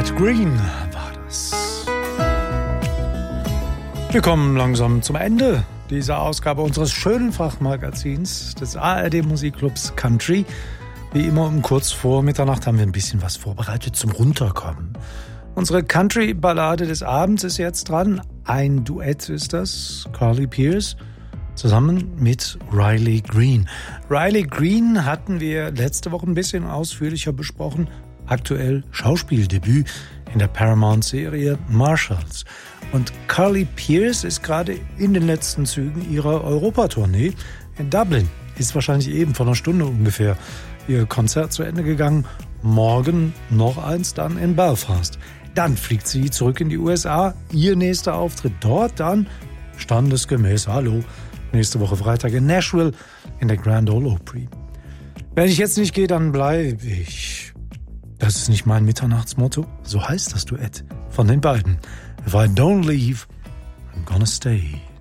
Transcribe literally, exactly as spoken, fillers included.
Ed Green war das. Wir kommen langsam zum Ende dieser Ausgabe unseres schönen Fachmagazins des A R D Musikclubs Country. Wie immer um kurz vor Mitternacht haben wir ein bisschen was vorbereitet zum Runterkommen. Unsere Country-Ballade des Abends ist jetzt dran. Ein Duett ist das, Carly Pearce zusammen mit Riley Green. Riley Green hatten wir letzte Woche ein bisschen ausführlicher besprochen. Aktuell Schauspieldebüt in der Paramount-Serie Marshalls. Und Carly Pearce ist gerade in den letzten Zügen ihrer Europatournee in Dublin. Ist wahrscheinlich eben vor einer Stunde ungefähr ihr Konzert zu Ende gegangen. Morgen noch eins, dann in Belfast. Dann fliegt sie zurück in die U S A. Ihr nächster Auftritt dort dann standesgemäß, hallo, nächste Woche Freitag in Nashville in der Grand Ole Opry. Wenn ich jetzt nicht gehe, dann bleibe ich. Das ist nicht mein Mitternachtsmotto. So heißt das Duett von den beiden. If I don't leave, I'm gonna stay.